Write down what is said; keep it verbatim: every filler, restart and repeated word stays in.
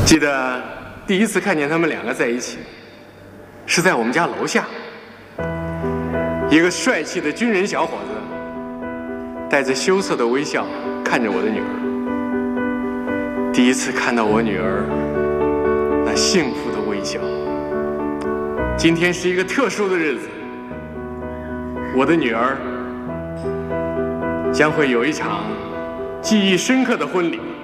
记得第一次看见他们两个在一起，是在我们家楼下。一个帅气的军人小伙子，带着羞涩的微笑看着我的女儿。第一次看到我女儿那幸福的微笑。今天是一个特殊的日子，我的女儿将会有一场记忆深刻的婚礼。